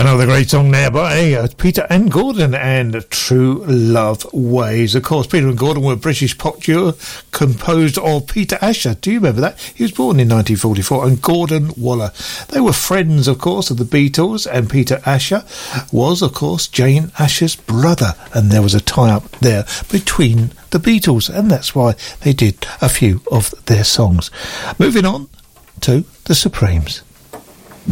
Another great song there by Peter and Gordon and True Love Ways. Of course, Peter and Gordon were a British pop duo composed of Peter Asher. Do you remember that? He was born in 1944, and Gordon Waller. They were friends, of course, of the Beatles, and Peter Asher was, of course, Jane Asher's brother, and there was a tie-up there between the Beatles, and that's why they did a few of their songs. Moving on to the Supremes.